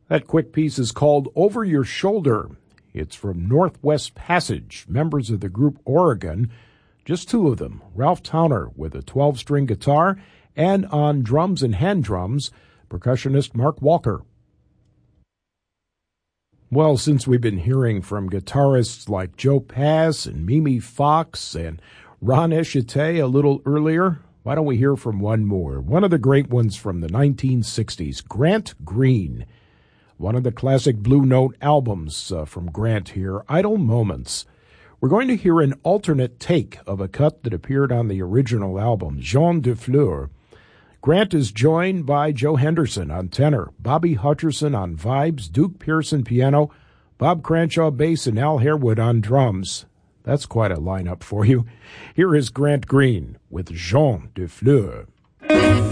That quick piece is called Over Your Shoulder. It's from Northwest Passage, members of the group Oregon. Just two of them, Ralph Towner with a 12-string guitar, and on drums and hand drums, percussionist Mark Walker. Well, since we've been hearing from guitarists like Joe Pass and Mimi Fox and Ron Eshite a little earlier, why don't we hear from one more? One of the great ones from the 1960s, Grant Green. One of the classic Blue Note albums from Grant here, Idle Moments. We're going to hear an alternate take of a cut that appeared on the original album, Jean de Fleur. Grant is joined by Joe Henderson on tenor, Bobby Hutcherson on vibes, Duke Pearson piano, Bob Cranshaw bass, and Al Harewood on drums. That's quite a lineup for you. Here is Grant Green with Jean de Fleur.